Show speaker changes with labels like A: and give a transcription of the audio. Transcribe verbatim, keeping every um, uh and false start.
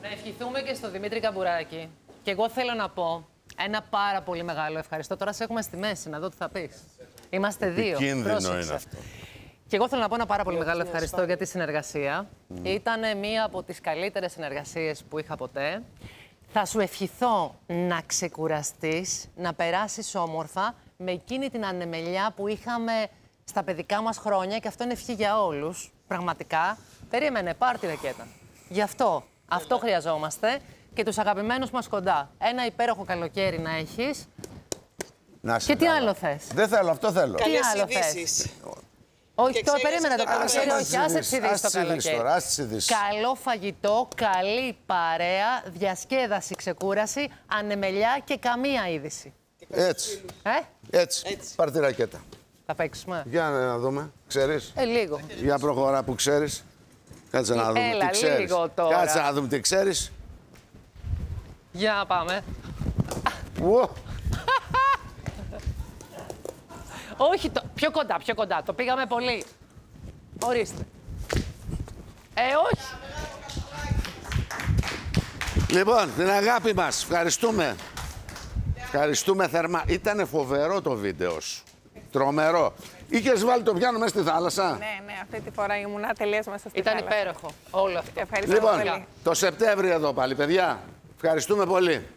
A: Να ευχηθούμε και στο Δημήτρη Καμπουράκη. Και εγώ θέλω να πω ένα πάρα πολύ μεγάλο ευχαριστώ. Τώρα σε έχουμε στη μέση, να δω τι θα πεις. Είμαστε δύο.
B: Επικίνδυνο είναι αυτό.
A: Και εγώ θέλω να πω ένα πάρα πολύ μεγάλο ευχαριστώ για τη συνεργασία. Mm. Ήταν μία από τις καλύτερες συνεργασίες που είχα ποτέ. Θα σου ευχηθώ να ξεκουραστείς, να περάσεις όμορφα με εκείνη την ανεμελιά που είχαμε στα παιδικά μας χρόνια και αυτό είναι ευχή για όλους, πραγματικά. Περίμενε, πάρ' τη ρακέτα. Γι' αυτό, αυτό χρειαζόμαστε και τους αγαπημένους μας κοντά. Ένα υπέροχο καλοκαίρι να έχεις.
B: Να
A: και τι άλλο θες?
B: Δεν θέλω, αυτό θέλω.
A: Τι άλλο θες? Όχι, το περίμενε το καλοκαίρι, όχι, άσε τις ειδήσεις το καλοκαίρι. Καλό φαγητό, καλή παρέα, διασκέδαση, ξεκούραση, ανεμελιά και καμία είδηση.
B: Έτσι.
A: Ε?
B: Έτσι. Έτσι. Πάρ' τη ρακέτα.
A: Θα παίξουμε.
B: Για να δούμε. Ξέρεις.
A: Ε, λίγο.
B: Για προχωρά που ξέρεις. Κάτσε να δούμε
A: Έλα,
B: τι ξέρεις.
A: λίγο τώρα.
B: Κάτσε να δούμε τι ξέρεις.
A: Για πάμε.
B: Ουο.
A: Όχι, το... πιο κοντά, πιο κοντά. Το πήγαμε πολύ. Ορίστε. Ε, όχι.
B: Λοιπόν, την αγάπη μας. Ευχαριστούμε. Ευχαριστούμε θερμά. Ήτανε φοβερό το βίντεο σου. Τρομερό. Είχες βάλει το πιάνο μέσα στη θάλασσα.
C: Ναι, ναι, αυτή τη φορά ήμουνα τελείως μέσα στη
A: Ήταν
C: θάλασσα.
A: υπέροχο όλο αυτό.
C: Ευχαριστώ
B: Λοιπόν,
C: πολύ.
B: το Σεπτέμβριο εδώ πάλι, παιδιά. Ευχαριστούμε πολύ.